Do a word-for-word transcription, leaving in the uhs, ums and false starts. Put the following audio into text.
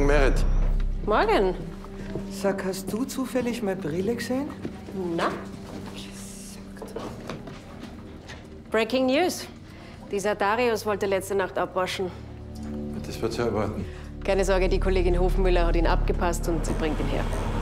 Merit. Morgen. Sag, hast du zufällig meine Brille gesehen? Na? Breaking News. Dieser Darius wollte letzte Nacht abwaschen. Das war zu erwarten. Keine Sorge, die Kollegin Hofmüller hat ihn abgepasst und sie bringt ihn her.